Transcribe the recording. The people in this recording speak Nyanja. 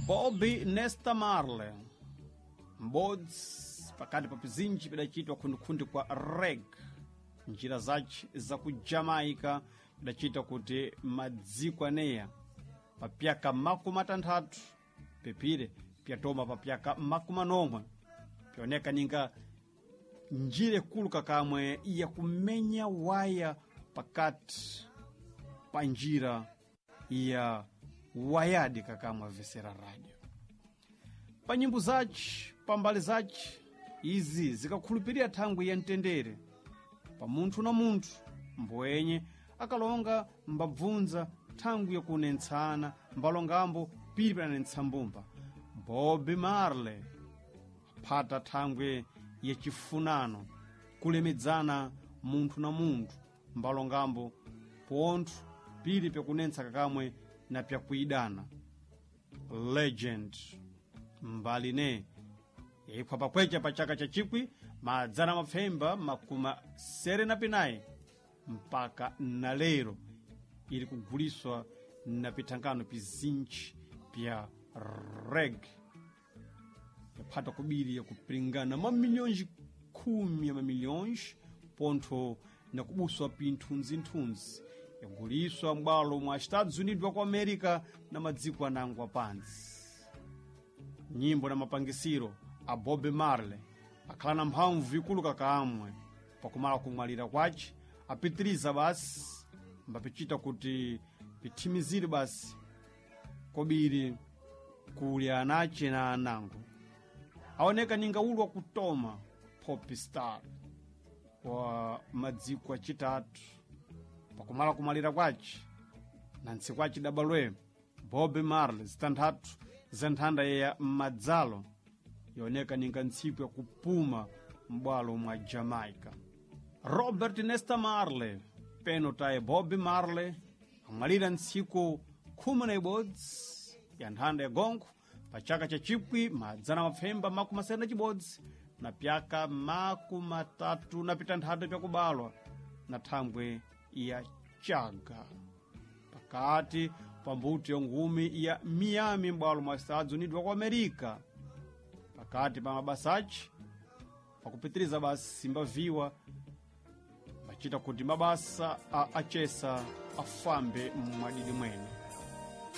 Bobby Nesta Marley m'bodzi pakati pa pizinji pidachitwa khundikhundi kwa reggae. Njira zace za ku Jamaica pidachita kuti madziko aneya pa pyaka makumi atanthatu pepire pyatoma pa pyaka makumi anomwe pioneka ninga njira ikulu kakamwe ya kumenya waya pakati pa njira ya wayadi kakamwe Vesera Radio. Pa nyimbo zace pambali zace izi zikakhulupirira thangwi ya mtendere pa munthu na munthu mbwenye akalonga mbabvunza thangwi yakunentsana mbalongambo pili pananentsa mbumba. Bobby Marley aphata thangwi yachifunano kulemedzana munthu na munthu mbalongambo pontho pili pyakunentsa kakamwe na pyakuidana. Legend mbaline yayiphwa pakwecha pa chaka cha chikwi madzana mapfemba makuma sere na pinayi mpaka na lero ili kuguliswa na pitangano pizinji pya reggae yaphata kubiri ya kupringana mamilhões khumi ya mamilhões pontho na kubuswa pinthunzi yaguliswa m'bwalo mwa Estados Unidos wa America na madziko anangwa pansi. Nyimbo na mapangisiro a Bobby Marley akhala na mphamvu ikulu kakamwe pakumala kumwalira kwace apitiriza basi mbapichita kuti pithimizire basi kobiri kuli anace na anango aoneka ninga ulu wa kutoma pop star wa madziko achitatu pakumala kumwalira kwace na ntsiku kwace dabalwe Bobby Marley zitanthatu za nthanda ya madzalo yaoneka ninga ntsiku ya kupuma m'bwalo mwa Jamaica. Robert Nesta Marley peno taye Bobby Marley amwalira ntsiku 11 ya nthanda ya gongo pa chaka cha chikwi madzana mapfemba makumi asere na chibodzi na pyaka makumi atatu na pitanthatu pyakubalwa na thangwe ya chaga pakati pa mbuto ya ngumi ya Miami m'bwalo mwa Estados Unidos wa America. Pakati pa mabasa ace pakupitiriza basi mbaviwa bachita kuti mabasa achesa afambe mwadidi mwene.